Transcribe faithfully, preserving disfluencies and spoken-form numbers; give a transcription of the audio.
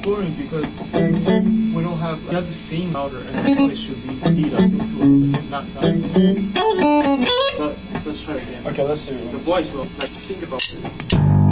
boring because we don't have, we have the same louder and the voice should be lead us into it, but it's not nice. But let's try again. Okay, let's see. The voice will, like, think about it.